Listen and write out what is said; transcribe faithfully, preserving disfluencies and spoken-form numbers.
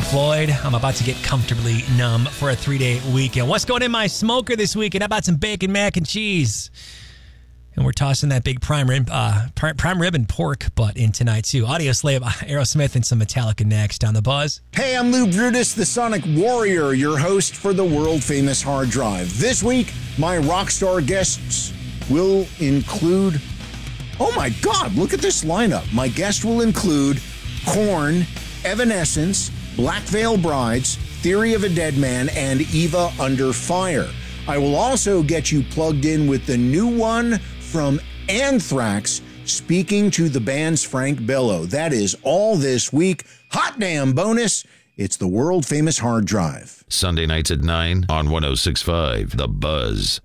Floyd. I'm about to get comfortably numb for a three-day weekend. What's going in my smoker this weekend? How about some bacon, mac, and cheese? And we're tossing that big prime rib, uh, prime rib and pork butt in tonight, too. Audio Slave, Aerosmith, and some Metallica next on The Buzz. Hey, I'm Lou Brutus, the Sonic Warrior, your host for the world-famous Hard Drive. This week, my rock star guests will include... Oh, my God, look at this lineup. My guest will include Korn, Evanescence, Black Veil Brides, Theory of a Dead Man, and Eva Under Fire. I will also get you plugged in with the new one from Anthrax, speaking to the band's Frank Bello. That is all this week. Hot damn bonus. It's the world-famous Hard Drive. Sunday nights at nine on one oh six point five The Buzz.